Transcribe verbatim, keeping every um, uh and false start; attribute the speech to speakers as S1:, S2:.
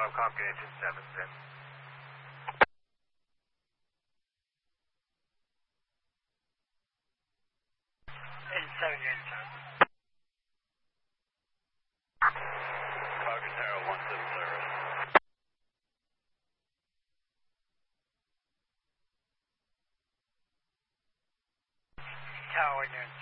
S1: copy, engine seven, zip.
S2: Engine seven, you're in charge.
S1: Falcon Tower, one seven service.
S2: Tower, you're in